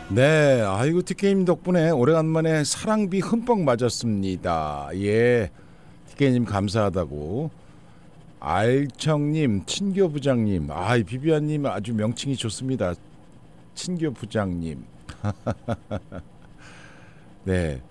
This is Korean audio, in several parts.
네, 아이고 TK님 덕분에 오래간만에 사랑비 흠뻑 맞았습니다. 예, TK님 감사하다고. 알청님, 친교부장님, 비비안님 아주 명칭이 좋습니다. 친교부장님. 네,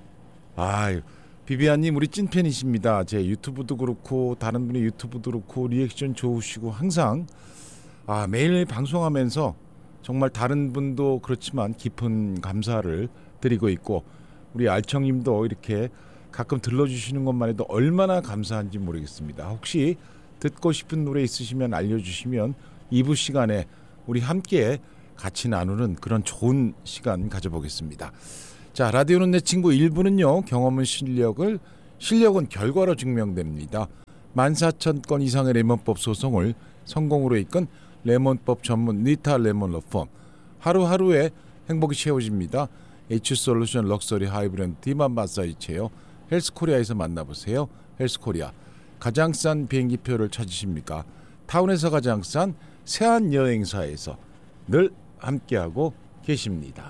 비비안님 우리 찐팬이십니다. 제 유튜브도 그렇고 다른 분의 유튜브도 그렇고 리액션 좋으시고 항상 매일 방송하면서 정말 다른 분도 그렇지만 깊은 감사를 드리고 있고 우리 알청님도 이렇게 가끔 들러주시는 것만 해도 얼마나 감사한지 모르겠습니다. 혹시 듣고 싶은 노래 있으시면 알려주시면 2부 시간에 우리 함께 같이 나누는 그런 좋은 시간 가져보겠습니다. 자, 라디오는 내 친구 1부는요. 경험은 실력은 결과로 증명됩니다. 14,000건 이상의 레몬법 소송을 성공으로 이끈 레몬법 전문 니타 레몬 로펌. 하루하루에 행복이 채워집니다. H솔루션 럭셔리 하이브랜드 디만 마사지 체어 헬스코리아에서 만나보세요. 헬스코리아. 가장 싼 비행기표를 찾으십니까? 타운에서 가장 싼 세안여행사에서 늘 함께하고 계십니다.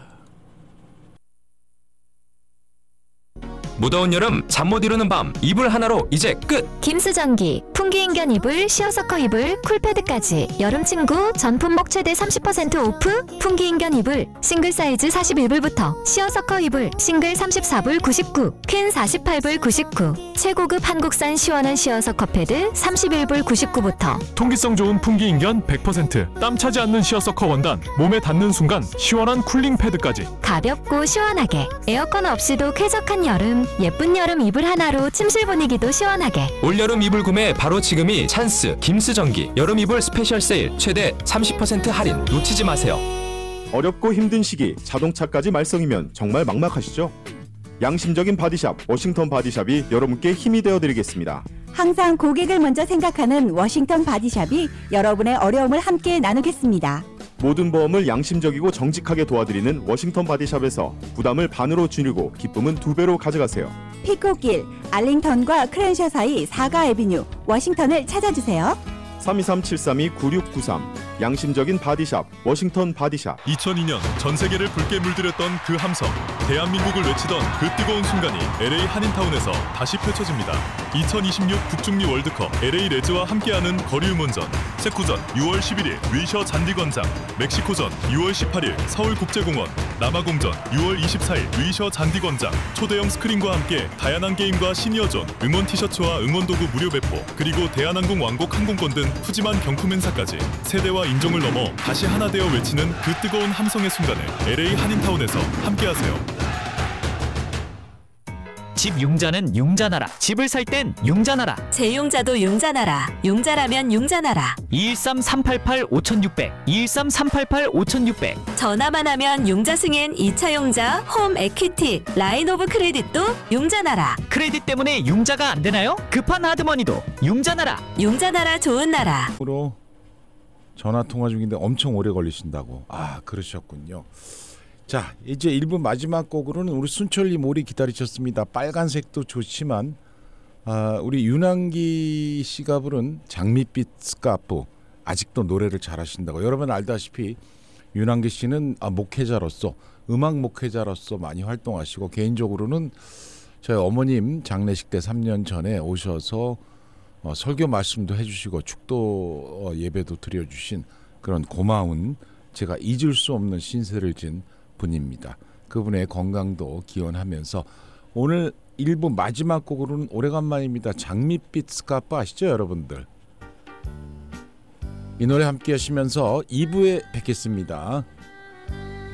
무더운 여름 잠 못 이루는 밤 이불 하나로 이제 끝! 김수전기, 풍기인견 이불, 시어서커 이불, 쿨패드까지 여름친구 전품목 최대 30% 오프 풍기인견 이불 싱글 사이즈 41불부터 시어서커 이불 싱글 34불 99, 퀸 48불 99 최고급 한국산 시원한 시어서커 패드 31불 99부터 통기성 좋은 풍기인견 100% 땀 차지 않는 시어서커 원단 몸에 닿는 순간 시원한 쿨링 패드까지 가볍고 시원하게 에어컨 없이도 쾌적한 여름 예쁜 여름 이불 하나로 침실 분위기도 시원하게 올여름 이불 구매 바로 지금이 찬스. 김수전기 여름 이불 스페셜 세일 최대 30% 할인 놓치지 마세요. 어렵고 힘든 시기 자동차까지 말썽이면 정말 막막하시죠? 양심적인 바디샵 워싱턴 바디샵이 여러분께 힘이 되어드리겠습니다. 항상 고객을 먼저 생각하는 워싱턴 바디샵이 여러분의 어려움을 함께 나누겠습니다. 모든 보험을 양심적이고 정직하게 도와드리는 워싱턴 바디샵에서 부담을 반으로 줄이고 기쁨은 2배로 가져가세요. 피코길, 알링턴과 크랜셔 사이 4가 애비뉴, 워싱턴을 찾아주세요. 323-732-9693 양심적인 바디샵 워싱턴 바디샵. 2002년 전 세계를 붉게 물들였던 그 함성, 대한민국을 외치던 그 뜨거운 순간이 LA 한인타운에서 다시 펼쳐집니다. 2026 북중미 월드컵 LA 레즈와 함께하는 거리응원전. 체코전 6월 11일 위셔 잔디광장, 멕시코전 6월 18일 서울국제공원, 남아공전 6월 24일 위셔 잔디광장. 초대형 스크린과 함께 다양한 게임과 시니어존, 응원 티셔츠와 응원도구 무료 배포, 그리고 대한항공 왕복 항공권 등 푸짐한 경품 행사까지 세대와 인종을 넘어 다시 하나 되어 외치는 그 뜨거운 함성의 순간을 LA 한인타운에서 함께하세요. 집 융자는 융자나라. 집을 살 땐 융자나라. 재융자도 융자나라. 융자라면 융자나라. 213-388-5600 213-388-5600 전화만 하면 융자 승인 2차 융자, 홈 에퀴티, 라인 오브 크레딧도 융자나라. 크레딧 때문에 융자가 안 되나요? 급한 하드머니도 융자나라. 융자나라 좋은 나라. 으로 전화 통화 중인데 엄청 오래 걸리신다고. 그러셨군요. 자, 이제 1부 마지막 곡으로는 우리 순철님 오래 기다리셨습니다. 빨간색도 좋지만 우리 윤항기 씨가 부른 장밋빛 스카프 아직도 노래를 잘하신다고. 여러분 알다시피 윤항기 씨는 목회자로서 음악 목회자로서 많이 활동하시고 개인적으로는 저희 어머님 장례식 때 3년 전에 오셔서 설교 말씀도 해주시고 축도 예배도 드려주신 그런 고마운 제가 잊을 수 없는 신세를 진 분입니다. 그분의 건강도 기원하면서 오늘 1부 마지막 곡으로는 오래간만입니다. 장밋빛 스카프 아시죠 여러분들? 이 노래 함께 하시면서 2부에 뵙겠습니다.